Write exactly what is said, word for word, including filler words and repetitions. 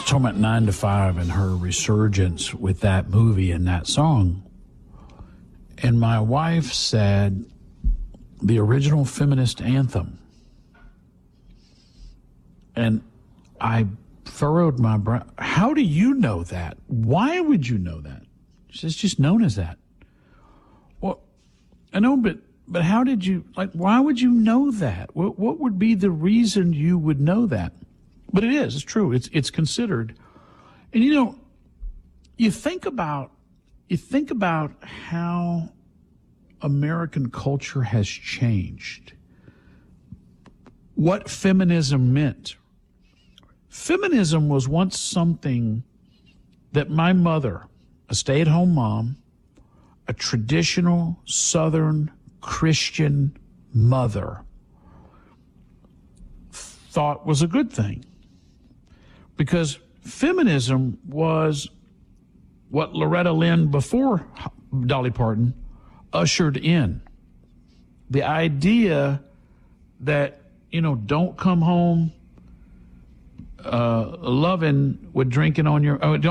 talking about Nine to Five and her resurgence with that movie and that song. And my wife said the original feminist anthem. And I furrowed my brow. How do you know that? Why would you know that? She says, it's just known as that. Well, I know, but but how did you, like, why would you know that? What, what would be the reason you would know that? But it is, it's true. It's it's considered. And, you know, you think about, you think about how American culture has changed. What feminism meant. Feminism was once something that my mother, a stay-at-home mom, a traditional Southern Christian mother, thought was a good thing. Because feminism was what Loretta Lynn, before Dolly Parton, ushered in. The idea that, you know, don't come home uh, loving with drinking on your, uh, don't